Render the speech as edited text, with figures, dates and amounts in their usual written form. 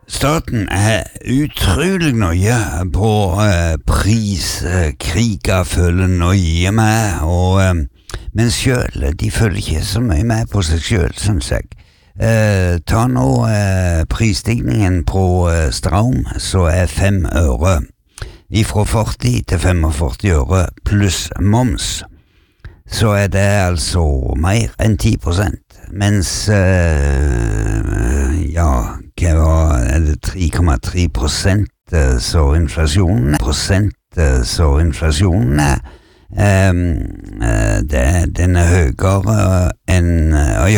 Staten er utrolig nøye på priskriger, følger nøye med, men selv, de følger ikke så mye med på seg selv, synes jeg. Ta nå prisstigningen på strøm, så 5 øre, ifra 40 til 45 øre, pluss moms, så det altså mer enn 10%, mens, hva var det 3,3% så inflasjonen den høyere enn